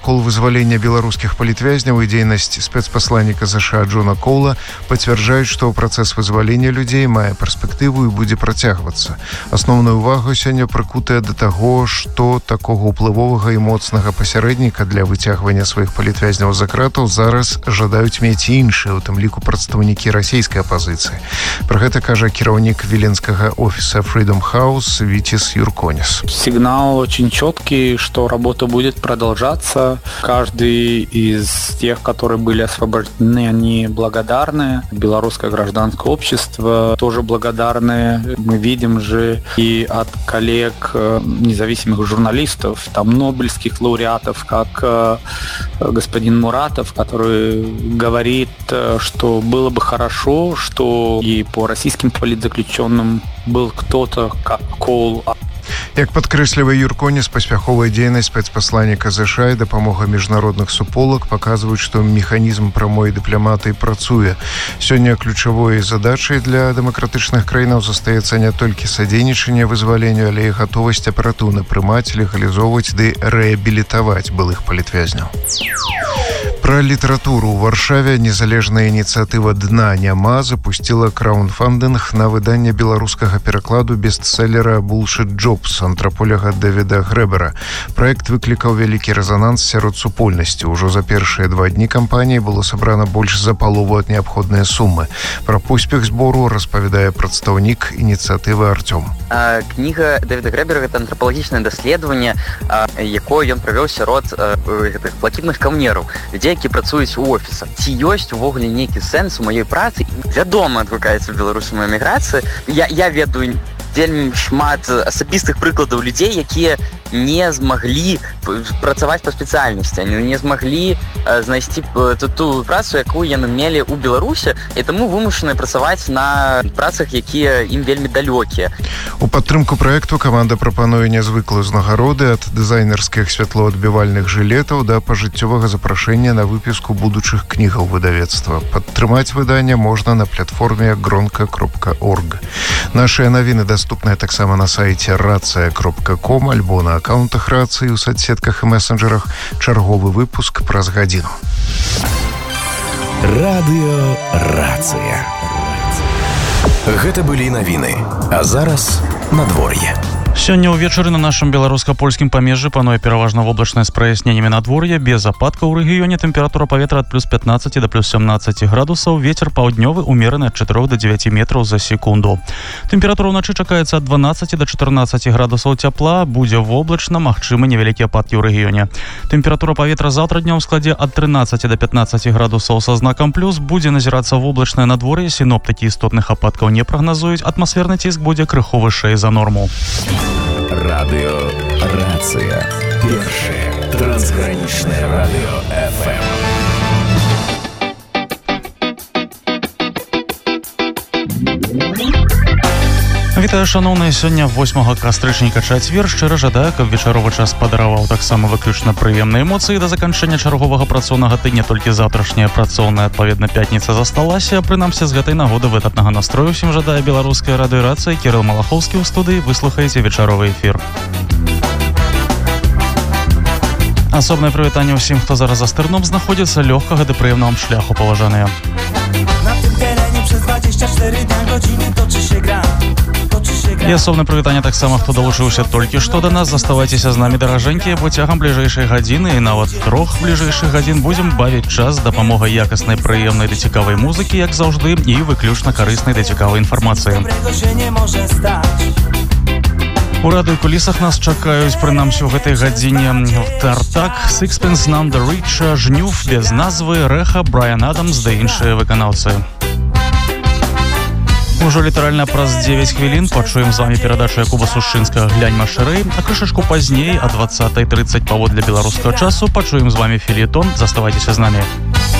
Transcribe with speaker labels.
Speaker 1: вакол вызвалення беларускіх палітвязняў і дзейнасць спецпасланніка ЗША Джона Коула пацвярджаюць, што працэс вызвалення людзей мае перспектыву і будзе працягвацца. Асноўная ўвага сёння прыкутая да таго, што такога ўплывовага і моцнага пасярэдніка для выцягвання сваіх палітвязняў за кратаў зараз жадаюць мець іншыя, у тым ліку прадстаўнікі расійскай апазіцыі. Пра гэта кажа кіраўнік віленскага офіса Freedom House Витис Юрконис.
Speaker 2: Сигнал очень четкий, что работа будет продолжаться. Каждый из тех, которые были освобождены, они благодарны. Белорусское гражданское общество тоже благодарны. Мы видим же и от коллег независимых журналистов, там нобелевских лауреатов, как господин Муратов, который говорит, что было бы хорошо, что и по российским политзаключенным был кто-то, как Коул.
Speaker 1: Як падкрэслівае Юрконис, паспяховая дзейнасць спецпасланніка ЗША і дапамога міжнародных суполак паказваюць, што механізм прамой дыпламатыі працуе. Сёння ключавой задачай для дэмакратычных краінаў застаецца не толькі садзейнічанне вызваленню, але і гатовасць аператыўна прымаць, легалізоўваць ды рэабілітаваць былых палітвязняў. Пра літаратуру. У Варшаве незалежная ініцыятыва «Дна няма» запусціла краундфандинг на выданне беларускага перакладу бестселлера «Bullshit Jobs» антраполяга Дэвіда Грэбера. Праект выклікаў вялікі рэзананс сярод супольнасці. Ужо за першыя 2 дні кампаніі было сабрана больш за палову ад неабходныя сумы. Пра поспех збору распавядае прадстаўнік ініцыятывы Артём.
Speaker 3: Кніга Дэвіда Грэбера – гэта антропалагічнае даследаванне, якое ён правёў сярод гэтых блакітных камнераў, людзей, які працуюць у офісах. Ці ёсць увогуле нейкі сэнс у маёй працы? Вядома, адгукаецца в беларускай эміграцыі. Я ведаю вельмі шмат асабістых прыкладаў людзей, якія не змаглі працаваць па спецыяльнасці, не змаглі знайсці ту працу, якую яны мелі ў Беларусі, і таму вымушаныя працаваць на працах, якія ім вельмі далёкія.
Speaker 1: У падтрымку праекту каманда прапануе нязвыклыя ўзнагароды ад дызайнерскіх святлоадбівальных жылетаў да пажыццёвага запрашэння на выпіску будучых кнігаў выдавецтва. Падтрымаць выданне можна на платформе gronka.org. Нашыя навіны доступныя таксама на сайце racia.com альбо на аккаунтах Рацыі ў соцсетках і месенджерах. Чарговы выпуск праз гадзіну.
Speaker 4: Радыё Рацыя. Гэта былі навіны. А зараз надвор'е.
Speaker 5: Сёння ўвечары на нашым беларуска-польскім памежжы пануе пераважна воблачнае з праясненнямі надвор'я, без ападкаў у рэгіёне, тэмпература паветра ад плюс 15 да плюс 17 градусаў, вецер паўднёвы умераны ад 4 до 9 метраў за секунду. Тэмпература ўначы чакаецца ад 12 до 14 градусаў цяпла, будзе воблачна, магчымы невялікія ападкі ў рэгіёне. Тэмпература паветра заўтра днём складзе ад 13 до 15 градусаў са знакам плюс, будзе назірацца воблачнае надвор'е, сіноптыкі істотных ападкаў не прагназуюць, атмасферны ціск будзе крыху вышэй за норму.
Speaker 4: Радыё Рацыя. Першае трансгранічнае радыё FM.
Speaker 5: Вітаю, шаноўныя, сёння 8 кастрычніка чацвер. Шчыра жадаю, каб вечаровы час падараваў таксама выключна прыемныя эмоцыі да заканчэння чарговага працоўнага тыдня. Толькі заўтрашняя працоўная, адпаведна, пятніца засталася. Прынамсі, з гэтай нагоды выдатнага настрою ўсім жадае беларуская радыёрацыя. Кірыл Малахоўскі ў студыі. Выслухаеце вечаровы эфір. Асобнае прывітанне ўсім, хто зараз за стырном знаходзіцца. Лёгкага ды прыемнага вам шляху, паважаныя.
Speaker 6: На tym terenie przez 24 dnia godziny toczy się gra.
Speaker 5: І асобнае прывітанне таксама, хто далучыўся толькі што да нас. Заставайцеся з намі, даражэнькія, бо цягам бліжэйшай гадзіны і нават 3 бліжэйшых гадзін будзем бавіць час з дапамогай якаснай, прыемнай ды цікавай музыкі, як заўжды, і выключна карыснай ды цікавай інфармацыі. У радыёкулісах нас чакаюць, прынамсі ў гэтай гадзіне, Тартак, Sixpence None the Richer, Жнюф, без назвы, Рэха, Брайан Адамс ды іншыя выканаўцы. Ужо літаральна праз 9 хвілін пачуем з вами перадачу Якуба Сушчынскага «Глянь машырэй», а крышачку пазней, о 20:30 паводле беларускага часу, пачуем з вами фельетон. Заставайцеся з намі.